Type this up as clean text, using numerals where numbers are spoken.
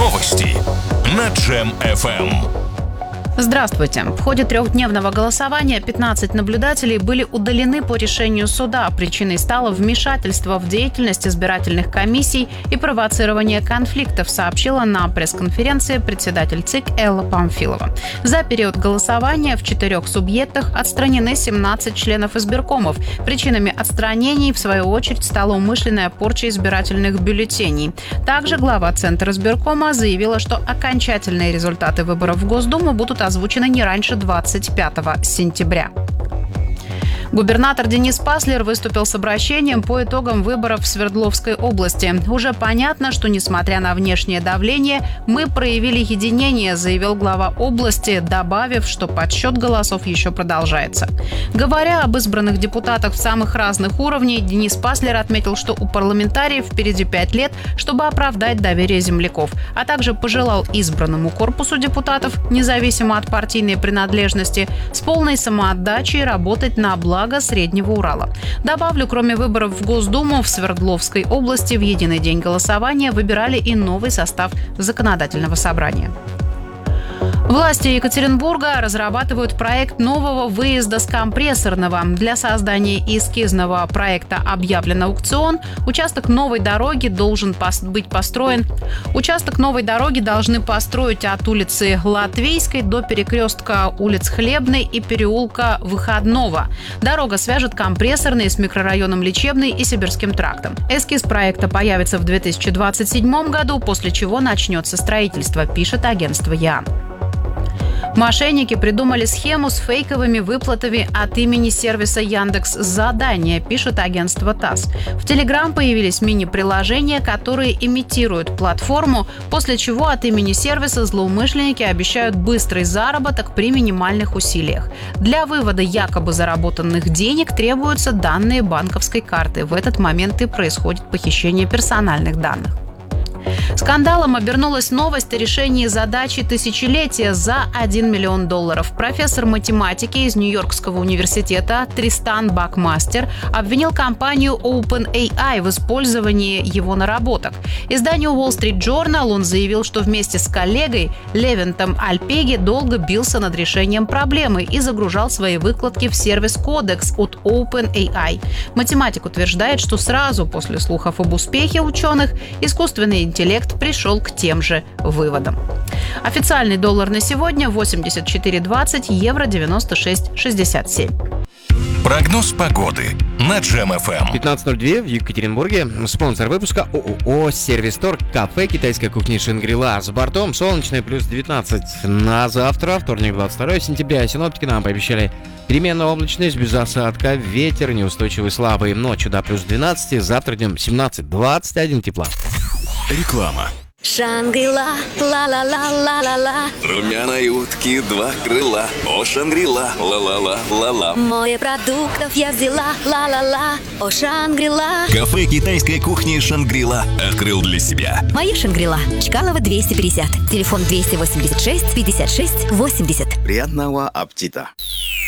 Новости на Джем FM. Здравствуйте. В ходе трехдневного голосования 15 наблюдателей были удалены по решению суда. Причиной стало вмешательство в деятельность избирательных комиссий и провоцирование конфликтов, сообщила на пресс-конференции председатель ЦИК Элла Памфилова. За период голосования в 4 субъектах отстранены 17 членов избиркомов. Причинами отстранений, в свою очередь, стала умышленная порча избирательных бюллетеней. Также глава Центра избиркома заявила, что окончательные результаты выборов в Госдуму будут озвучены не раньше 25 сентября. Губернатор Денис Паслер выступил с обращением по итогам выборов в Свердловской области. «Уже понятно, что, несмотря на внешнее давление, мы проявили единение», заявил глава области, добавив, что подсчет голосов еще продолжается. Говоря об избранных депутатах в самых разных уровнях, Денис Паслер отметил, что у парламентариев впереди 5 лет, чтобы оправдать доверие земляков, а также пожелал избранному корпусу депутатов, независимо от партийной принадлежности, с полной самоотдачей работать на благо Среднего Урала. Добавлю, кроме выборов в Госдуму, в Свердловской области в единый день голосования выбирали и новый состав законодательного собрания. Власти Екатеринбурга разрабатывают проект нового выезда с Компрессорного. Для создания эскизного проекта объявлен аукцион. Участок новой дороги должны построить от улицы Латвийской до перекрестка улиц Хлебной и переулка Выходного. Дорога свяжет Компрессорный с микрорайоном Лечебный и Сибирским трактом. Эскиз проекта появится в 2027 году, после чего начнется строительство, пишет агентство ЯН. Мошенники придумали схему с фейковыми выплатами от имени сервиса Яндекс.Задания, пишет агентство ТАСС. В Telegram появились мини-приложения, которые имитируют платформу, после чего от имени сервиса злоумышленники обещают быстрый заработок при минимальных усилиях. Для вывода якобы заработанных денег требуются данные банковской карты. В этот момент и происходит похищение персональных данных. Скандалом обернулась новость о решении задачи тысячелетия за $1 миллион. Профессор математики из Нью-Йоркского университета Тристан Бакмастер обвинил компанию OpenAI в использовании его наработок. Изданию Wall Street Journal он заявил, что вместе с коллегой Левентом Альпеги долго бился над решением проблемы и загружал свои выкладки в сервис Codex от OpenAI. Математик утверждает, что сразу после слухов об успехе ученых искусственный интеллект пришел к тем же выводам. Официальный доллар на сегодня 84.20, евро 96.67. Прогноз погоды на Джем FM. 15:02 в Екатеринбурге. Спонсор выпуска ООО «Сервистор», кафе китайской кухни «Шангри-Ла». С бортом солнечный плюс 19. На завтра, вторник, 22 сентября, синоптики нам пообещали переменная облачность без осадка, ветер неустойчивый слабый. Ночью до плюс 12, завтра днем 17-21 тепла. Реклама. Шангри-Ла, ла-ла-ла-ла-ла-ла. Румяной утки два крыла. О, Шангри-Ла, ла-ла-ла-ла-ла. Море продуктов я взяла, ла-ла-ла. О, Шангри-Ла. Кафе китайской кухни «Шангри-Ла» открыл для себя. Моя Шангри-Ла. Чкалова 250. Телефон 286 56 80. Приятного аппетита.